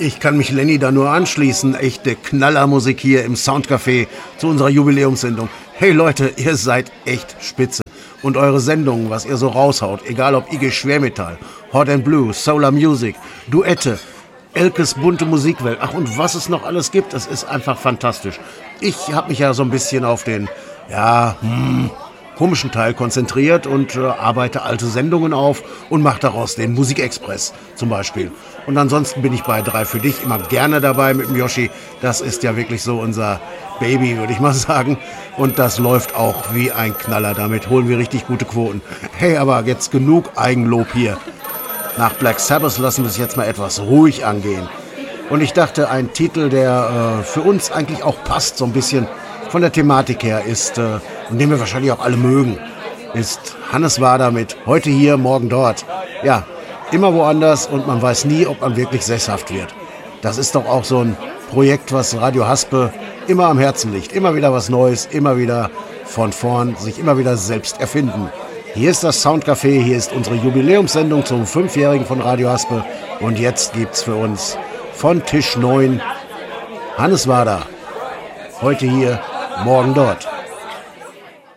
Ich kann mich Lenny da nur anschließen. Echte Knallermusik hier im Soundcafé zu unserer Jubiläumssendung. Hey Leute, ihr seid echt spitze. Und eure Sendungen, was ihr so raushaut, egal ob IG Schwermetall, Hot and Blue, Solar Music, Duette, Elkes bunte Musikwelt, ach und was es noch alles gibt, das ist einfach fantastisch. Ich habe mich ja so ein bisschen auf den, komischen Teil konzentriert und arbeite alte Sendungen auf und mache daraus den Musikexpress zum Beispiel. Und ansonsten bin ich bei 3 für dich immer gerne dabei mit dem Yoshi. Das ist ja wirklich so unser Baby, würde ich mal sagen. Und das läuft auch wie ein Knaller. Damit holen wir richtig gute Quoten. Hey, aber jetzt genug Eigenlob hier. Nach Black Sabbath lassen wir es jetzt mal etwas ruhig angehen. Und ich dachte, ein Titel, der für uns eigentlich auch passt, so ein bisschen von der Thematik her ist, und den wir wahrscheinlich auch alle mögen, ist Hannes Wader mit Heute hier, morgen dort. Ja, immer woanders und man weiß nie, ob man wirklich sesshaft wird. Das ist doch auch so ein Projekt, was Radio Haspe immer am Herzen liegt. Immer wieder was Neues, immer wieder von vorn, sich immer wieder selbst erfinden. Hier ist das Soundcafé, hier ist unsere Jubiläumssendung zum 5-Jährigen von Radio Haspe. Und jetzt gibt's für uns von Tisch 9 Hannes Wader. Heute hier, morgen dort.